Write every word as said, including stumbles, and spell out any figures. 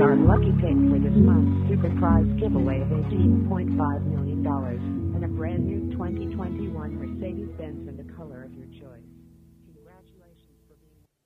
our lucky pick for this month's super prize giveaway of eighteen point five million dollars and a brand new twenty twenty-one Mercedes-Benz in the color of your choice.